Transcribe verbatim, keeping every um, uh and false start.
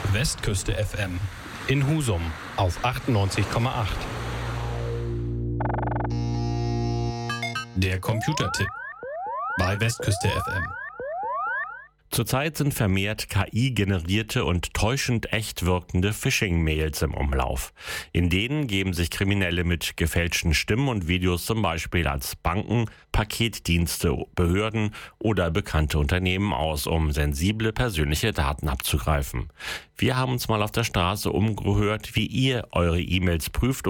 Westküste F M in Husum auf achtundneunzig Komma acht. Der Computertipp bei Westküste F M. Zurzeit sind vermehrt K I-generierte und täuschend echt wirkende Phishing-Mails im Umlauf. In denen geben sich Kriminelle mit gefälschten Stimmen und Videos zum Beispiel als Banken, Paketdienste, Behörden oder bekannte Unternehmen aus, um sensible persönliche Daten abzugreifen. Wir haben uns mal auf der Straße umgehört, wie ihr eure E-Mails prüft